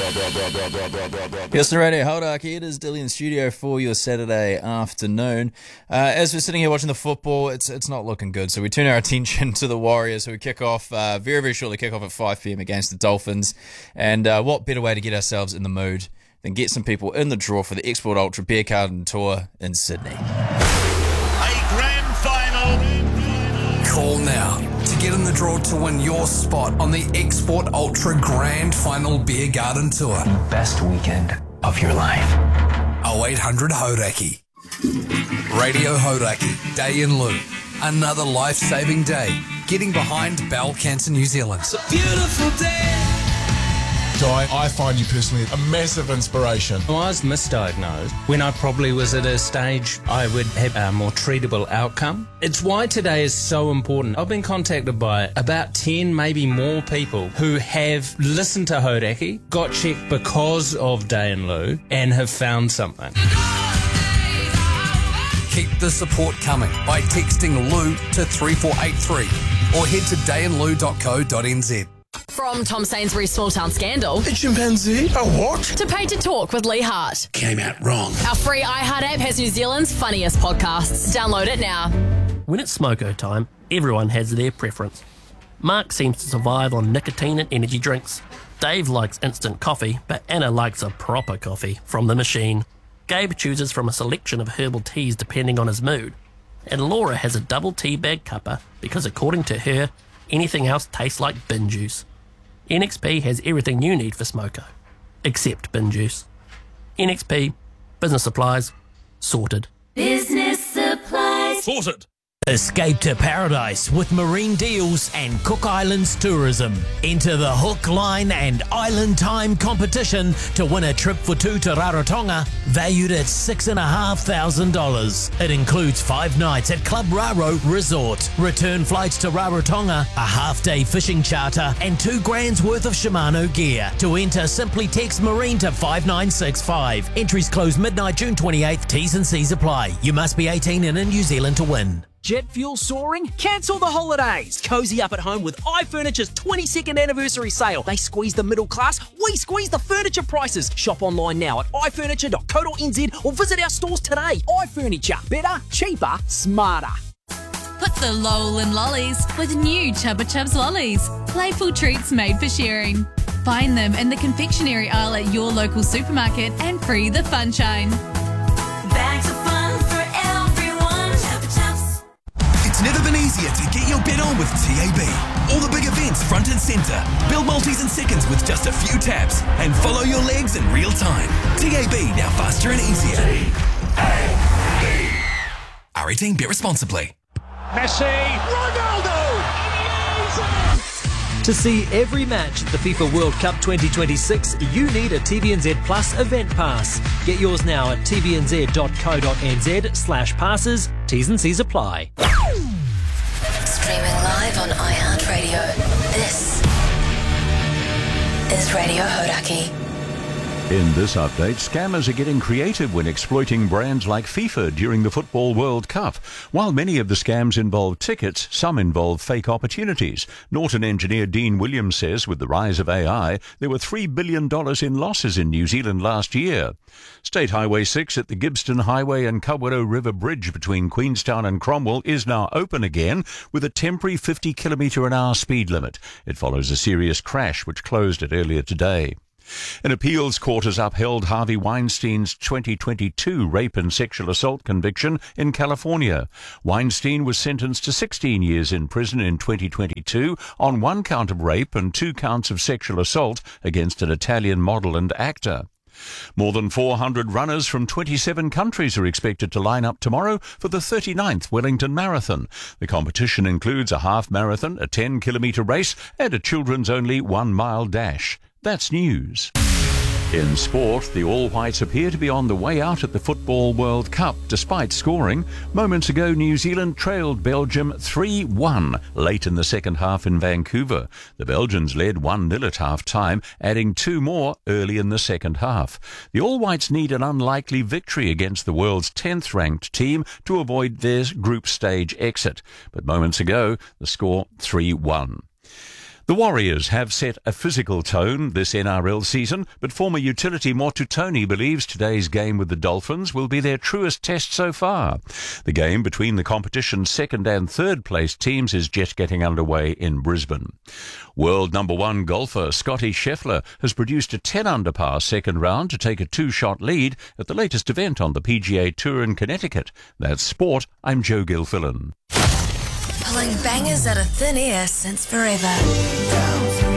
Yes, Radio Hauraki, it is Dillian Studio for your Saturday afternoon. As we're sitting here watching the football, it's not looking good, so we turn our attention to the Warriors, who kick off very, very shortly, kick off at 5 p.m. against the Dolphins. And what better way to get ourselves in the mood than get some people in the draw for the Export Ultra Beer Garden Tour in Sydney. A grand final. Call now to get in the draw to win your spot on the Export Ultra Grand Final Beer Garden Tour. Best weekend of your life. 0800 Hauraki. Radio Hauraki, Day in Lieu. Another life-saving day. Getting behind bowel cancer New Zealand. It's a beautiful day. Di, I find you personally a massive inspiration. I was misdiagnosed when I probably was at a stage I would have a more treatable outcome. It's why today is so important. I've been contacted by about 10, maybe more people who have listened to Hauraki, got checked because of Day in Lieu, and have found something. Keep the support coming by texting Lou to 3483 or head to dayinlieu.co.nz. From Tom Sainsbury's Small Town Scandal A chimpanzee? A what? to Pay to Talk with Lee Hart. Came out wrong. Our free iHeart app has New Zealand's funniest podcasts. Download it now. When it's smoko time, everyone has their preference. Mark seems to survive on nicotine and energy drinks. Dave likes instant coffee, but Anna likes a proper coffee from the machine. Gabe chooses from a selection of herbal teas depending on his mood. And Laura has a double tea bag cuppa because according to her, anything else tastes like bin juice. NXP has everything you need for smoko, except bin juice. NXP, business supplies, sorted. Business supplies. Sorted. Escape to paradise with marine deals and Cook Islands tourism. Enter the Hook, Line and Island Time competition to win a trip for two to Rarotonga, valued at $6,500. It includes 5 nights at Club Raro Resort, return flights to Rarotonga, a half-day fishing charter, and $2,000 worth of Shimano gear. To enter, simply text Marine to 5965. Entries close midnight June 28th. T's and C's apply. You must be 18 and in New Zealand to win. Jet fuel soaring? Cancel the holidays. Cozy up at home with iFurniture's 22nd anniversary sale. They squeeze the middle class, we squeeze the furniture prices. Shop online now at ifurniture.co.nz or visit our stores today. iFurniture. Better, cheaper, smarter. Put the lol in lollies with new Chubba Chubs lollies. Playful treats made for sharing. Find them in the confectionery aisle at your local supermarket and free the funshine. Bags of fun for everyone. Chubba Chubs. It's never been easier to get your bet on with TAB. All the big events front and centre. Build multis in seconds with just a few taps and follow your legs in real time. TAB, now faster and easier. R18, bet responsibly. Messi. Ronaldo. To see every match at the FIFA World Cup 2026, you need a TVNZ Plus event pass. Get yours now at tvnz.co.nz/passes. T's and C's apply. Streaming live on iHeartRadio. This is Radio Hauraki. In this update, scammers are getting creative when exploiting brands like FIFA during the Football World Cup. While many of the scams involve tickets, some involve fake opportunities. Norton engineer Dean Williams says with the rise of AI, there were $3 billion in losses in New Zealand last year. State Highway 6 at the Gibbston Highway and Kawero River Bridge between Queenstown and Cromwell is now open again with a temporary 50 km/h speed limit. It follows a serious crash which closed it earlier today. An appeals court has upheld Harvey Weinstein's 2022 rape and sexual assault conviction in California. Weinstein was sentenced to 16 years in prison in 2022 on 1 count of rape and 2 counts of sexual assault against an Italian model and actor. More than 400 runners from 27 countries are expected to line up tomorrow for the 39th Wellington Marathon. The competition includes a half marathon, a 10-kilometre race and a children's-only 1-mile dash. That's news. In sport, the All Whites appear to be on the way out at the Football World Cup, despite scoring. Moments ago, New Zealand trailed Belgium 3-1 late in the second half in Vancouver. The Belgians led 1-0 at half-time, adding 2 more early in the second half. The All Whites need an unlikely victory against the world's 10th-ranked team to avoid their group stage exit. But moments ago, the score 3-1. The Warriors have set a physical tone this NRL season, but former utility Motu Tony believes today's game with the Dolphins will be their truest test so far. The game between the competition's second and third place teams is just getting underway in Brisbane. World number one golfer Scotty Scheffler has produced a 10-under par second round to take a 2-shot lead at the latest event on the PGA Tour in Connecticut. That's sport. I'm Joe Gilfillan. Pulling bangers out of thin air since forever.